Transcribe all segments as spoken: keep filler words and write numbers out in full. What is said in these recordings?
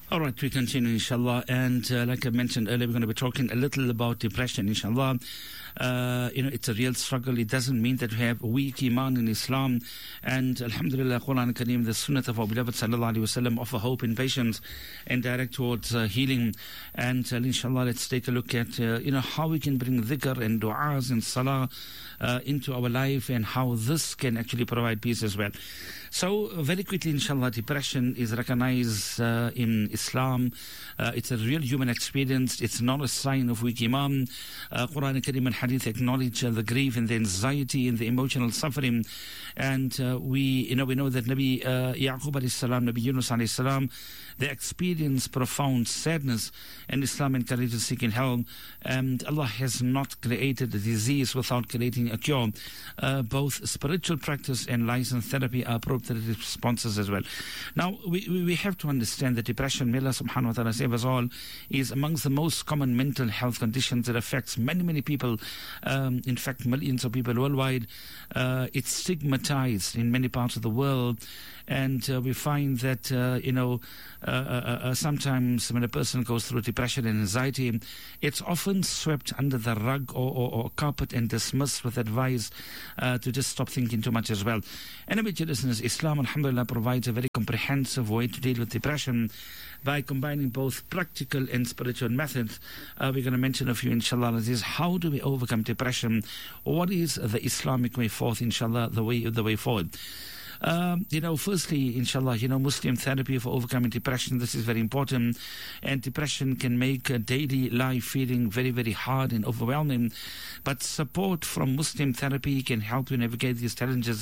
All right, we continue, inshallah. And uh, like I mentioned earlier, we're going to be talking a little about depression, inshallah. Uh, you know, it's a real struggle. It doesn't mean that we have weak iman in Islam. And alhamdulillah, Quran Kareem, the sunnah of our beloved sallallahu alayhi wa sallam offer hope and patience and direct towards uh, healing. And uh, inshallah, let's take a look at, uh, you know, how we can bring dhikr and du'as and salah uh, into our life and how this can actually provide peace as well. So, uh, very quickly, inshallah, depression is recognized uh, in Islam. Uh, it's a real human experience. It's not a sign of weak iman. Uh, Quran Kareem and Hadith acknowledge uh, the grief and the anxiety and the emotional suffering. And uh, we, you know, we know that Nabi uh, Yaqub alayhi salam, Nabi Yunus alayhi salam, they experience profound sadness, and Islam encourages seeking help. And Allah has not created a disease without creating a cure. Uh, both spiritual practice and licensed therapy are appropriate responses as well. Now, we, we have to understand that depression, may Allah subhanahu wa ta'ala save us all, is amongst the most common mental health conditions that affects many, many people. Um, in fact, millions of people worldwide. Uh, it's stigmatized in many parts of the world. And uh, we find that, uh, you know, uh, uh, uh, sometimes when a person goes through depression and anxiety, it's often swept under the rug or, or, or carpet and dismissed with advice uh, to just stop thinking too much as well. Anyway, listeners, Islam, alhamdulillah, provides a very comprehensive way to deal with depression by combining both practical and spiritual methods. Uh, we're going to mention a few, inshallah. This is how do we overcome depression? What is the Islamic way forth, inshallah, the way, the way forward? Um, you know, firstly, inshallah, you know, Muslim therapy for overcoming depression, this is very important. And depression can make a daily life feeling very, very hard and overwhelming. But support from Muslim therapy can help you navigate these challenges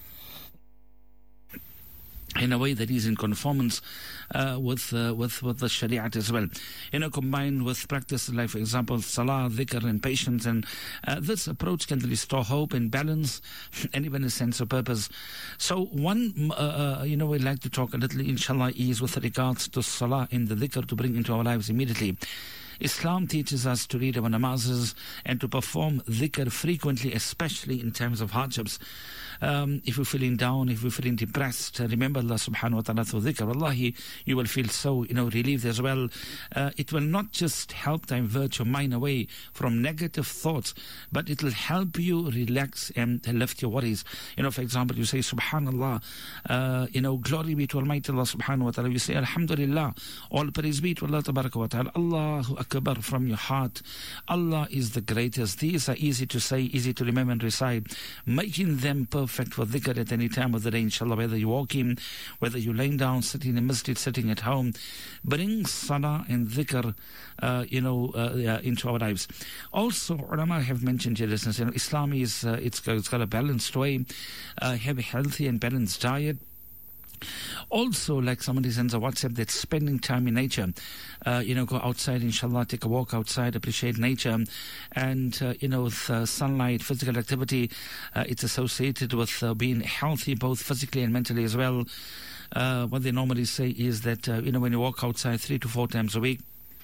in a way that is in conformance uh, with, uh, with with the Shariat as well. You know, combined with practices like, for example, salah, dhikr, and patience. And uh, this approach can restore hope and balance and even a sense of purpose. So one, uh, uh, you know, we'd like to talk a little, inshallah, is with regards to salah and the dhikr to bring into our lives immediately. Islam teaches us to read our namazes and to perform dhikr frequently, especially in times of hardships. Um, if you're feeling down, if you're feeling depressed, uh, remember Allah subhanahu wa ta'ala through dhikr. Wallahi, you will feel so, you know, relieved as well. Uh, it will not just help divert your mind away from negative thoughts, but it will help you relax and lift your worries. You know, for example, you say, Subhanallah, uh, you know, glory be to Almighty Allah subhanahu wa ta'ala. You say, Alhamdulillah, all praise be to Allah tabaraka wa ta'ala. Allahu Akbar from your heart. Allah is the greatest. These are easy to say, easy to remember and recite. Making them perfect for dhikr at any time of the day, inshallah, whether you're walking, whether you're laying down, sitting in the masjid, sitting at home. Bring salah and dhikr, uh, you know, uh, uh, into our lives. Also, ulama have mentioned here, listeners, you know, Islam is, uh, it's, it's got a balanced way, uh, have a healthy and balanced diet. Also, like somebody sends a WhatsApp, that's spending time in nature. Uh, you know, go outside, inshallah, take a walk outside, appreciate nature. And, uh, you know, with uh, sunlight, physical activity, uh, it's associated with uh, being healthy, both physically and mentally as well. Uh, what they normally say is that, uh, you know, when you walk outside three to four times a week,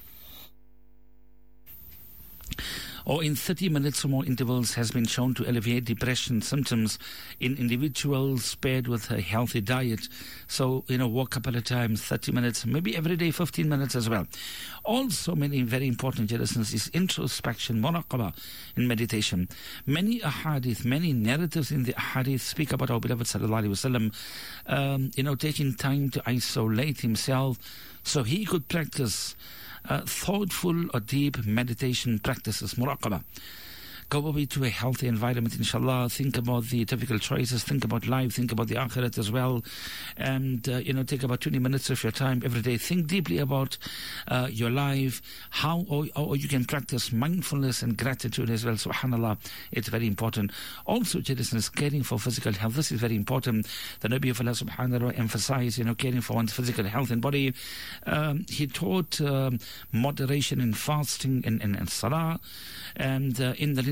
or in thirty minutes or more intervals, has been shown to alleviate depression symptoms in individuals paired with a healthy diet. So, you know, walk a couple of times, thirty minutes, maybe every day, fifteen minutes as well. Also, many very important lessons is introspection, muraqabah in meditation. Many ahadith, many narratives in the ahadith speak about our beloved sallallahu alaihi wasallam, um, you know, taking time to isolate himself so he could practice Uh, thoughtful or deep meditation practices, muraqabah. Go away to a healthy environment, inshallah. Think about the difficult choices. Think about life. Think about the akhirat as well. And, uh, you know, take about twenty minutes of your time every day. Think deeply about uh, your life, how, or, or you can practice mindfulness and gratitude as well. Subhanallah, it's very important. Also, listeners, caring for physical health. This is very important. The Nabi of Allah subhanahu wa ta'ala emphasized, you know, caring for one's physical health and body. Um, he taught um, moderation in fasting and, and, and salah. And uh, in the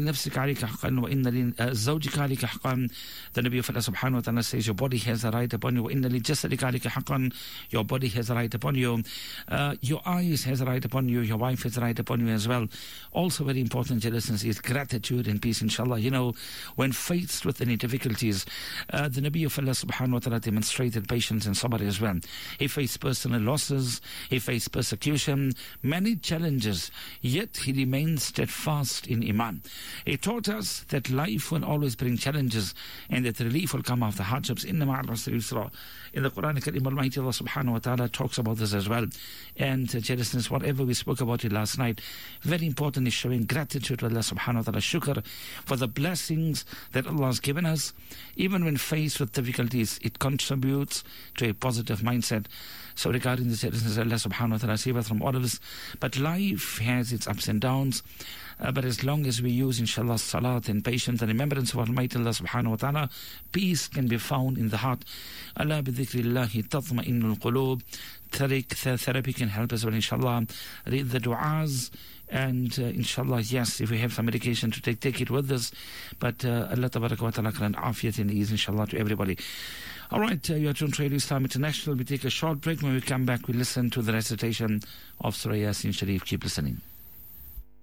لنفسك عليك حقا وإن لزوجك عليك حقا. The Nabi of Allah subhanahu wa ta'ala says, your body has a right upon you. وإن لجسدك عليك حقا. Your body has a right upon you. Uh, your eyes has a right upon you. Your wife has a right upon you as well. Also very important, dear listeners, is gratitude and peace, inshallah. You know, when faced with any difficulties, uh, the Nabi of Allah subhanahu wa ta'ala demonstrated patience and sabr as well. He faced personal losses, he faced persecution, many challenges, yet he remained steadfast in Iman. He taught us that life will always bring challenges and that relief will come after hardships. In the Quran, Almighty Allah subhanahu wa ta'ala talks about this as well. And uh, dear listeners, whatever we spoke about it last night, very important is showing gratitude to Allah subhanahu wa ta'ala, shukr for the blessings that Allah has given us. Even when faced with difficulties, it contributes to a positive mindset. So regarding this, Allah subhanahu wa ta'ala save us from all of this. But life has its ups and downs. Uh, but as long as we use, inshallah, salat and patience and remembrance of Almighty Allah subhanahu wa ta'ala, peace can be found in the heart. Allah bi dhikrillahi tatma'innul qulub. Therapy can help us well, inshallah. Read the du'as. And uh, inshallah, yes, if we have some medication to take, take it with us. But uh, Allah tabaraka wa ta'ala grant afiyat and ease, inshallah, to everybody. All right, uh, you are tuned to Radio Islam International. We take a short break. When we come back, we listen to the recitation of Surah Yasin Sharif. Keep listening.